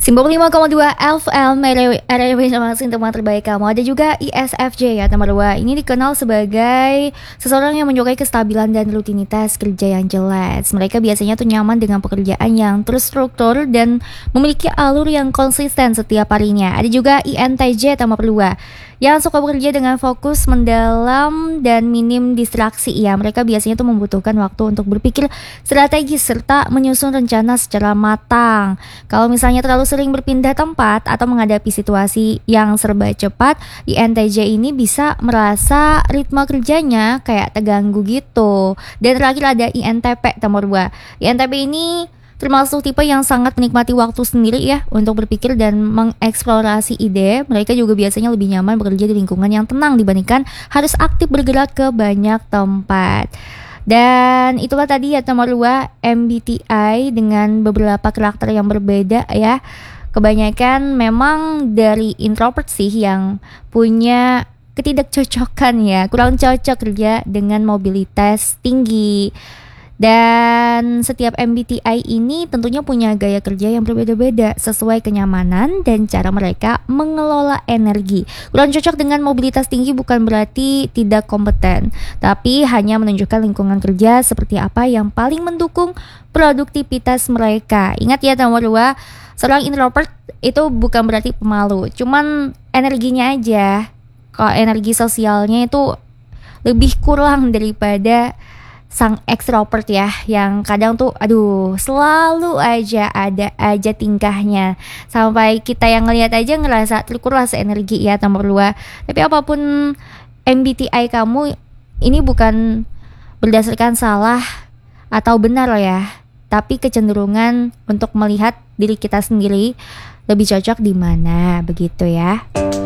Simbol 5,2 FM RRW sama teman terbaik kamu. Ada juga ISFJ ya nomor 2. Ini dikenal sebagai seseorang yang menyukai kestabilan dan rutinitas kerja yang jelas. Mereka biasanya tuh nyaman dengan pekerjaan yang terstruktur dan memiliki alur yang konsisten setiap harinya. Ada juga INTJ nomor 2 yang suka bekerja dengan fokus mendalam dan minim distraksi ya. Mereka biasanya tuh membutuhkan waktu untuk berpikir strategis serta menyusun rencana secara matang. Kalau misalnya terlalu sering berpindah tempat atau menghadapi situasi yang serba cepat, INTJ ini bisa merasa ritme kerjanya kayak terganggu gitu. Dan terakhir ada INTP nomor 2. INTP ini termasuk tipe yang sangat menikmati waktu sendiri ya untuk berpikir dan mengeksplorasi ide. Mereka juga biasanya lebih nyaman bekerja di lingkungan yang tenang dibandingkan harus aktif bergerak ke banyak tempat. Dan itulah tadi ya nomor 2 MBTI dengan beberapa karakter yang berbeda ya. Kebanyakan memang dari introvert sih yang punya ketidakcocokan ya, kurang cocok kerja dengan mobilitas tinggi. Dan setiap MBTI ini tentunya punya gaya kerja yang berbeda-beda sesuai kenyamanan dan cara mereka mengelola energi. Kurang cocok dengan mobilitas tinggi bukan berarti tidak kompeten, tapi hanya menunjukkan lingkungan kerja seperti apa yang paling mendukung produktivitas mereka. Ingat ya nomor 2, seorang introvert itu bukan berarti pemalu, cuman energinya aja. Kalau energi sosialnya itu lebih kurang daripada sang ekstrovert ya, yang kadang tuh selalu aja ada aja tingkahnya sampai kita yang ngelihat aja ngerasa terkuras energi ya nomor 2. Tapi apapun MBTI kamu, ini bukan berdasarkan salah atau benar loh ya, tapi kecenderungan untuk melihat diri kita sendiri lebih cocok di mana, begitu ya.